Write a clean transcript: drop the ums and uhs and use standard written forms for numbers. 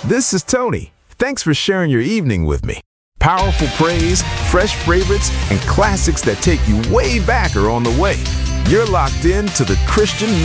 This is Tony. Thanks for sharing your evening with me. Powerful praise, fresh favorites, and classics that take you way back are on the way. You're locked in to the Christian